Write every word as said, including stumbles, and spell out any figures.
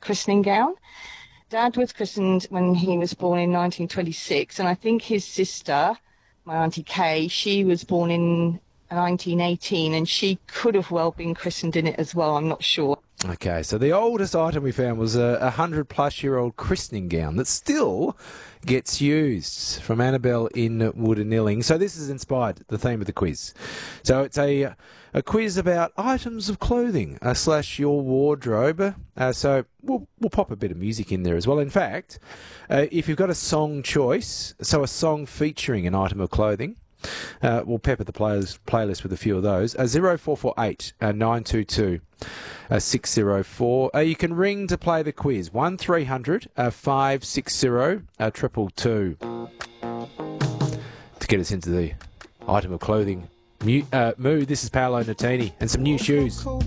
christening gown. Dad was christened when he was born in nineteen twenty-six, and I think his sister, my Auntie Kay, she was born in nineteen eighteen, and she could have well been christened in it as well, I'm not sure. Okay, so the oldest item we found was a, a hundred-plus-year-old christening gown that still gets used, from Annabelle in Woodanilling. So this has inspired the theme of the quiz. So it's a a quiz about items of clothing uh, slash your wardrobe. Uh, so we'll we'll pop a bit of music in there as well. In fact, uh, if you've got a song choice, so a song featuring an item of clothing, Uh, we'll pepper the players playlist with a few of those. Uh, zero four four eight nine two two six zero four. Uh, you can ring to play the quiz. One three hundred five six zero triple two to get us into the item of clothing mu- uh, mood. This is Paolo Nutini and some new shoes.